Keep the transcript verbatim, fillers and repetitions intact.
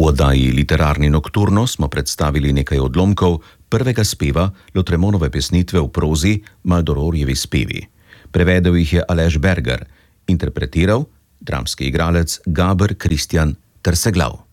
V oddaji Literarni nokturno smo predstavili nekaj odlomkov prvega speva Lotremonove pesnitve v prozi Maldororjevi spevi. Prevedel jih je Aleš Berger, interpretiral dramski igralec Gaber Kristjan Trseglav.